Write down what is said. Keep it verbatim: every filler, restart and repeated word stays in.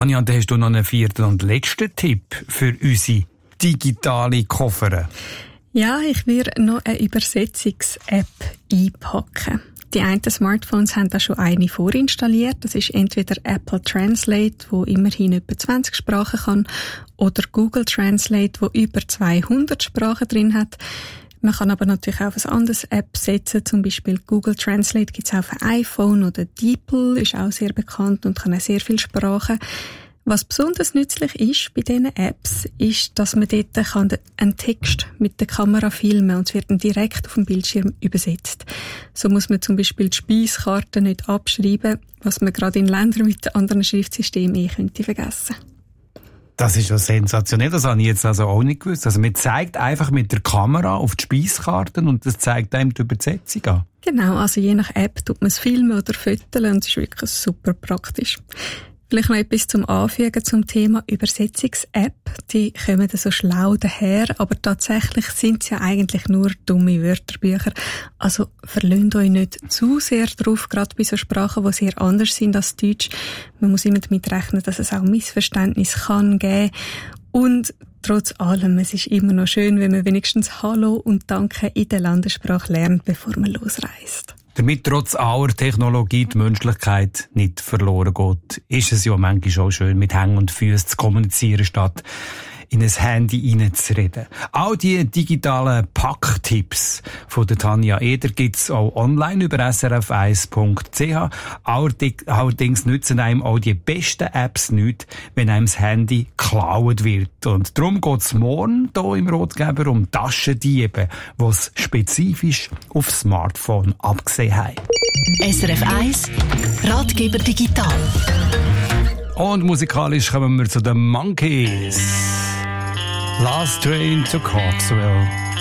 Anja, und dann hast du noch einen vierten und letzten Tipp für unsere digitale Koffer. Ja, ich werde noch eine Übersetzungs-App einpacken. Die einen Smartphones haben da schon eine vorinstalliert. Das ist entweder Apple Translate, wo immerhin etwa zwanzig Sprachen kann, oder Google Translate, wo über zweihundert Sprachen drin hat. Man kann aber natürlich auch auf ein anderes App setzen, zum Beispiel Google Translate gibt es auf ein iPhone, oder DeepL ist auch sehr bekannt und kann auch sehr viele Sprachen. Was besonders nützlich ist bei diesen Apps, ist, dass man dort kann einen Text mit der Kamera filmen und es wird dann direkt auf dem Bildschirm übersetzt. So muss man zum Beispiel die Speiskarte nicht abschreiben, was man gerade in Ländern mit anderen Schriftsystemen eh könnte vergessen. Das ist ja sensationell, das habe ich jetzt also auch nicht gewusst. Also man zeigt einfach mit der Kamera auf die Speiskarten und das zeigt einem die Übersetzung an. Genau, also je nach App tut man es filmen oder fotografieren und es ist wirklich super praktisch. Vielleicht noch etwas zum Anfügen zum Thema Übersetzungs-App. Die kommen so schlau daher, aber tatsächlich sind es ja eigentlich nur dumme Wörterbücher. Also verlöhnt euch nicht zu sehr drauf, gerade bei so Sprachen, die sehr anders sind als Deutsch. Man muss immer damit rechnen, dass es auch Missverständnisse kann geben. Und trotz allem, es ist immer noch schön, wenn man wenigstens Hallo und Danke in der Landessprache lernt, bevor man losreist. Damit trotz aller Technologie die Menschlichkeit nicht verloren geht, ist es ja manchmal auch schön, mit Händen und Füßen zu kommunizieren, statt in ein Handy hineinzureden. All die digitalen Packtipps von der Tanja Eder gibt's auch online über s r f eins punkt c h. Allerdings nützen einem auch die besten Apps nichts, wenn einem das Handy geklaut wird. Und darum geht's morgen hier im Ratgeber um Taschendiebe, die es spezifisch aufs Smartphone abgesehen haben. S R F eins Ratgeber digital. Und musikalisch kommen wir zu den Monkeys. Last Train to Coxwell.